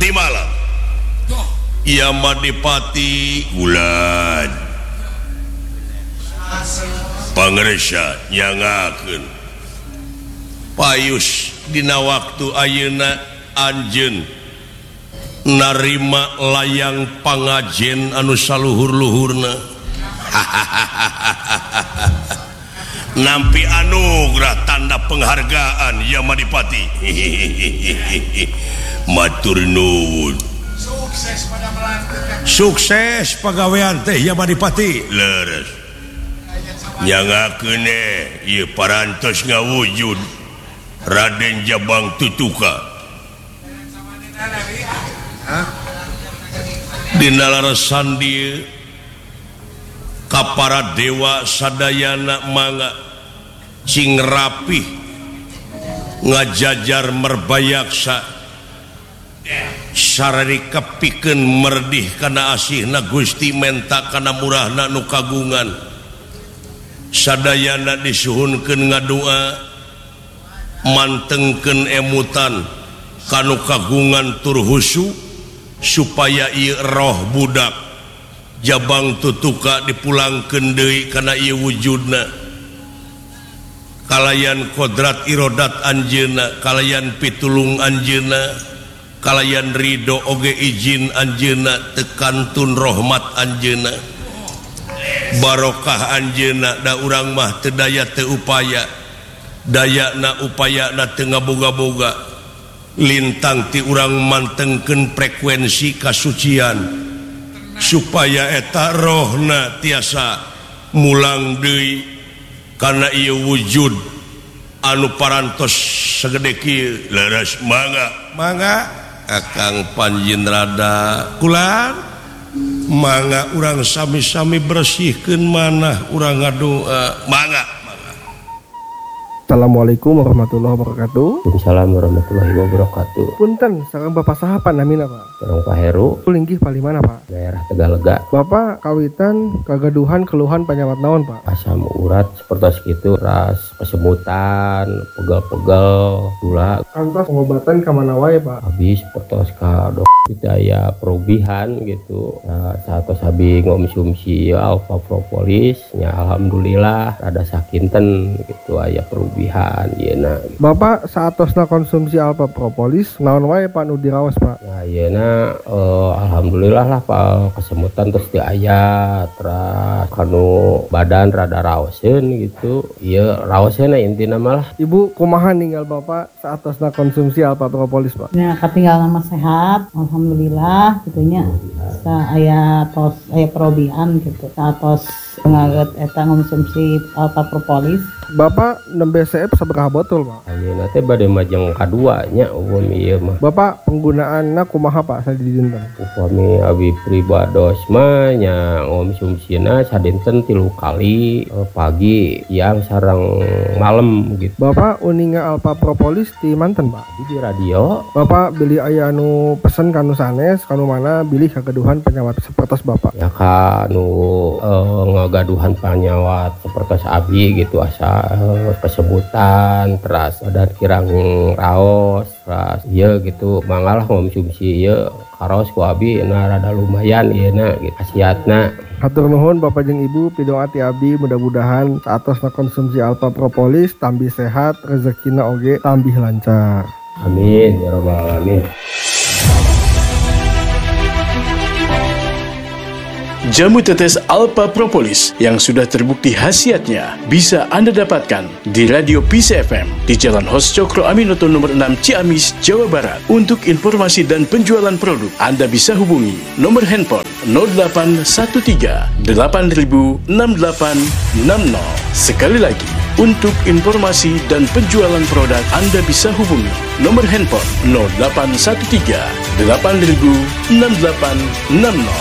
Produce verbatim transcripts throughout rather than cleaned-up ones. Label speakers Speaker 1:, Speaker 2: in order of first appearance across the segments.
Speaker 1: Abdi malam Ia Madipati Wulan Pangresa nyangakeun payus dina waktu ayeuna anjeun narima layang pangajen anu saluhur-luhurna nampi anugerah tanda penghargaan Ya Madipati matur nuwun sukses pagawean teh Ya Madipati leres nyangakeun ieu parantos ngawujud Raden Jabang Tutuka dina larasan dieu ka para dewa sadayana mangga cing rapih ngajajar merbayaksa sarari kepikeun merdih kana asihna Gusti menta kana murahna nu kagungan sadayana disuhunkeun ngadua mantengkeun emutan kanu kagungan tur husu supaya ieu roh budak Jabang Tutuka dipulangkeun deui kana ieu wujudna kalayan kodrat irodat anjeunna kalayan pitulung anjeunna kalayan ridho oge izin anjeunna tekantun rahmat anjeunna barokah anjeunna da urang mah teu daya teu upaya dayana upayana teu ngaboga-boga lintang ti urang mantengkeun frekuensi kasucian supaya eta rohna tiasa mulang deui kana ieu wujud anu parantos sagede kieu leres mangga mangga Akang Panjin rada kulan mangga urang sami-sami bersihkeun manah urang ngadoa mangga.
Speaker 2: Assalamualaikum warahmatullahi wabarakatuh.
Speaker 3: Waalaikumsalam warahmatullahi wabarakatuh.
Speaker 2: Punten, sareng Bapak saha namina Pak?
Speaker 3: Sareng Pak Heru.
Speaker 2: Linggih pali mana Pak?
Speaker 3: Daerah Tegalega.
Speaker 2: Bapak kawitan kagaduhan keluhan panyawat naon Pak?
Speaker 3: Asam urat seperti itu, ras kesemutan, pegel-pegel, gula.
Speaker 2: Kantos pengobatan ka mana wae Pak?
Speaker 3: Habis seperti ka dok daya perubihan gitu. Nah, saat sabi ngomsumsi alfa propolis, nya alhamdulillah rada sakinten gitu aya perubihan yeuna.
Speaker 2: Bapak saatosna konsumsi alfa propolis naon wae Pak nu diraos Pak?
Speaker 3: Nah, yeuna eh, alhamdulillah lah Pak kesemutan terus di aya terus kanu badan rada raoseun gitu. Ieu raoseun intina malah.
Speaker 2: Ibu kumaha ninggal Bapak saatosna konsumsi alfa propolis Pak?
Speaker 4: Ya katinggal nama sehat alhamdulillah gitunya. Sa aya tos aya perubihan gitu. Satos ngaget eta konsumsi alfa propolis.
Speaker 2: Bapak nembe C F sabaraha botol Pak?
Speaker 3: Ayeuna teh bade majeng kadua nya umum ieu mah.
Speaker 2: Bapak penggunaanna kumaha Pak sadidinten?
Speaker 3: Upami abi pribados mah nya ngonsumsina sadinten tilu kali eh, pagi, siang sareng malam gitu.
Speaker 2: Bapak uninga alfa propolis di manten Pak?
Speaker 3: Di radio.
Speaker 2: Bapak beli aya anu pesen kanu sanes kanu mana bilih kagaduhan penyawat sapertos Bapak?
Speaker 3: Ya kanu eh, ngagaduhan penyawat sapertos abi gitu asa eh, kesebutan terus badan kirang raos terus ieu gitu mangalah ngonsumsi ieu karos ku abi na rada lumayan ieu gitu khasiatna.
Speaker 2: Hatur nuhun Bapak jeung Ibu pidoa ti abdi mudah-mudahan saatosna konsumsi alfa propolis tambih sehat rezekina oge tambih lancar.
Speaker 3: Amin ya rabbal alamin.
Speaker 5: Jamu tetes Alpha Propolis yang sudah terbukti khasiatnya bisa Anda dapatkan di Radio P C F M di Jalan Hos Cokro Aminoto nomor enam Ciamis, Jawa Barat. Untuk informasi dan penjualan produk, Anda bisa hubungi nomor handphone nol delapan satu tiga delapan nol enam delapan enam nol. Sekali lagi, untuk informasi dan penjualan produk, Anda bisa hubungi nomor handphone nol delapan satu tiga delapan nol enam delapan enam nol.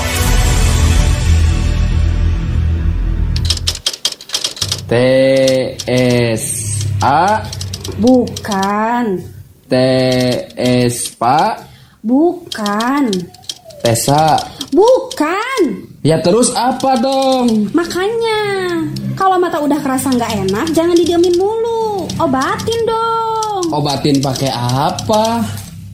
Speaker 6: T S A
Speaker 4: Bukan.
Speaker 6: T S Pak
Speaker 4: Bukan.
Speaker 6: Tesa.
Speaker 4: Bukan.
Speaker 6: Ya terus apa dong?
Speaker 4: Makanya kalau mata udah kerasa nggak enak jangan didiemin mulu, obatin dong.
Speaker 6: Obatin pakai apa?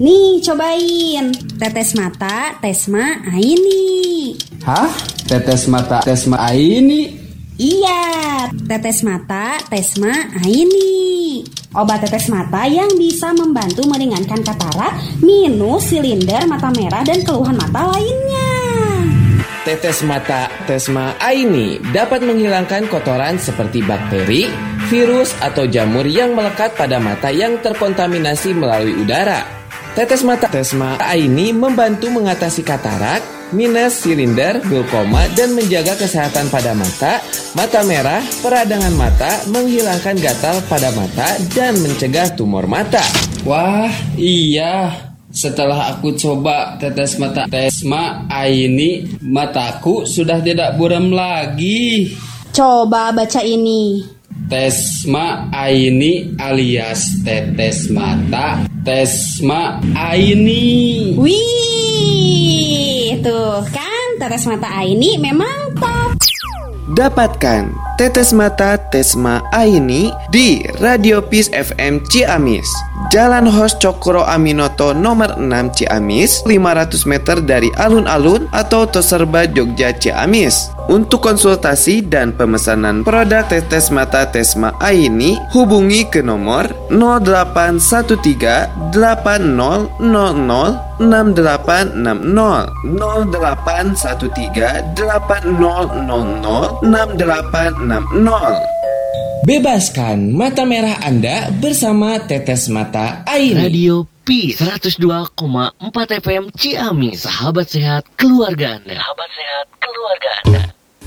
Speaker 7: Nih cobain. Tetes mata Tesma Aini.
Speaker 6: Hah? Tetes mata Tesma Aini?
Speaker 7: Iya, tetes mata Tesma Aini. Obat tetes mata yang bisa membantu meringankan katarak, minus, silinder, mata merah, dan keluhan mata lainnya.
Speaker 8: Tetes mata Tesma Aini dapat menghilangkan kotoran seperti bakteri, virus, atau jamur yang melekat pada mata yang terkontaminasi melalui udara. Tetes mata Tesma Aini membantu mengatasi katarak, minus, silinder, glaukoma, dan menjaga kesehatan pada mata, mata merah, peradangan mata, menghilangkan gatal pada mata, dan mencegah tumor mata.
Speaker 6: Wah, iya. Setelah aku coba tetes mata Tesma Aini, mataku sudah tidak buram lagi.
Speaker 7: Coba baca ini.
Speaker 6: Tesma Aini alias tetes mata Tesma Aini.
Speaker 7: Wih, tuh kan tetes mata Aini memang top.
Speaker 9: Dapatkan tetes mata Tesma Aini di Radio Peace F M Ciamis, Jalan Hos Cokro Aminoto nomor enam Ciamis, lima ratus meter dari alun-alun atau Toserba Jogja Ciamis. Untuk konsultasi dan pemesanan produk tetes mata Tesma Aini, hubungi ke nomor nol delapan satu tiga delapan nol nol nol enam delapan enam nol nol delapan satu tiga delapan nol nol nol enam delapan enam nol.
Speaker 8: Bebaskan mata merah Anda bersama tetes mata Aini.
Speaker 10: Radio P seratus dua koma empat F M Ciamis, sahabat sehat keluarga Anda. Sahabat sehat keluarga Anda.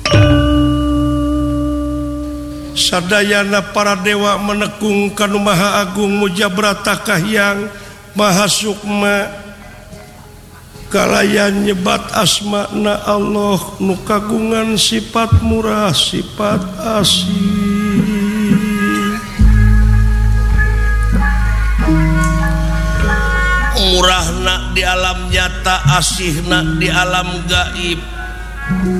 Speaker 1: Sadayana para dewa menekung kanu maha agung mujabratah kahyang maha sukma kalayan nyebat asma'na Allah nu kagungan sifat murah sifat asih. Murahna di alam nyata, asihna di alam gaib.